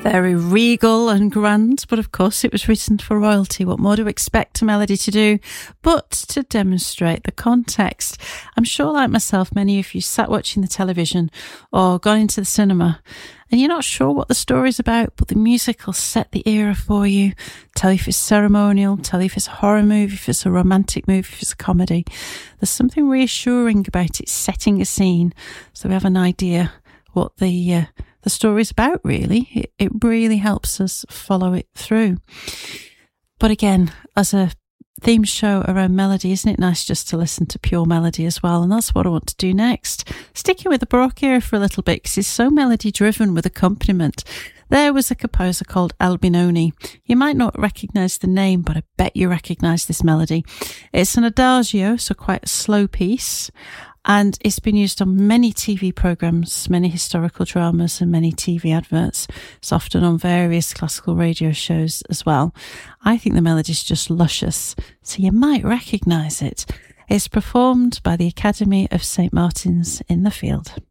Very regal and grand, but of course it was written for royalty. What more do we expect a melody to do but to demonstrate the context? I'm sure, like myself, many of you sat watching the television or gone into the cinema and you're not sure what the story's about, but the music will set the era for you, tell you if it's ceremonial, tell you if it's a horror movie, if it's a romantic movie, if it's a comedy. There's something reassuring about it setting a scene, so we have an idea what the story's about, really. It really helps us follow it through. But again, as a theme show around melody, isn't it nice just to listen to pure melody as well? And that's what I want to do next. Sticking with the Baroque era for a little bit, because it's so melody driven with accompaniment. There was a composer called Albinoni. You might not recognise the name, but I bet you recognise this melody. It's an adagio, so quite a slow piece. And it's been used on many TV programmes, many historical dramas and many TV adverts. It's often on various classical radio shows as well. I think the melody's just luscious, so you might recognise it. It's performed by the Academy of St Martin's in the Field.